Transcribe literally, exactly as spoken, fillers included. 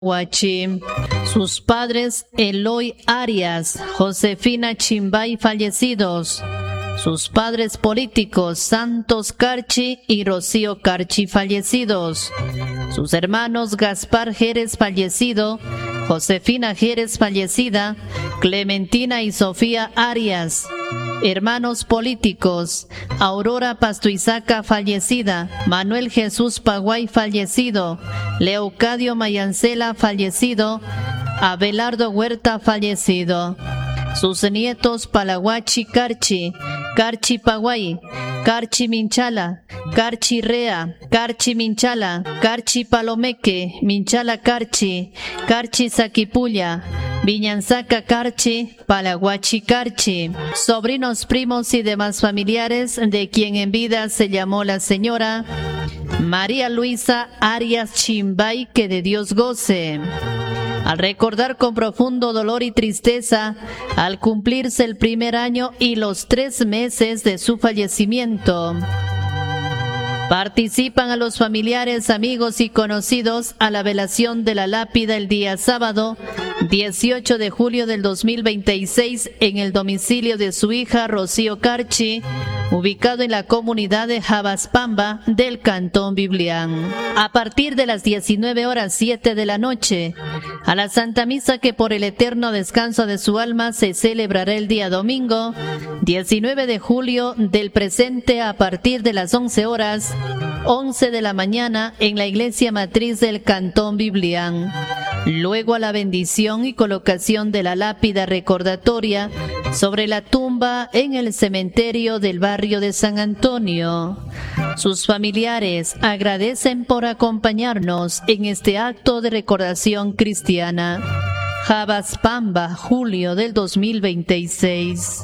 Huachi. Sus padres Eloy Arias, Josefina Chimbay fallecidos. Sus padres políticos Santos Carchi y Rocío Carchi fallecidos. Sus hermanos Gaspar Jerez fallecido, Josefina Jerez fallecida, Clementina y Sofía Arias. Hermanos políticos Aurora Pastuizaca fallecida, Manuel Jesús Paguay fallecido, Leocadio Mayancela fallecido, Abelardo Huerta fallecido. Sus nietos Palahuachi Carchi, Carchi Paguay, Carchi Minchala, Carchi Rea, Carchi Minchala, Carchi Palomeque, Minchala Carchi, Carchi Saquipulla, Viñanzaca Carchi, Palahuachi Carchi. Sobrinos, primos y demás familiares de quien en vida se llamó la señora María Luisa Arias Chimbay, que de Dios goce. Al recordar con profundo dolor y tristeza, al cumplirse el primer año y los tres meses de su fallecimiento, participan a los familiares, amigos y conocidos a la velación de la lápida el día sábado dieciocho de julio del dos mil veintiséis en el domicilio de su hija Rocío Carchi, ubicado en la comunidad de Jabaspamba del Cantón Biblián. A partir de las diecinueve horas siete de la noche, a la Santa Misa que por el eterno descanso de su alma se celebrará el día domingo diecinueve de julio del presente a partir de las once horas, once de la mañana en la iglesia matriz del Cantón Biblián. Luego a la bendición y colocación de la lápida recordatoria sobre la tumba en el cementerio del barrio de San Antonio. Sus familiares agradecen por acompañarnos en este acto de recordación cristiana. Jabaspamba, julio del dos mil veintiséis.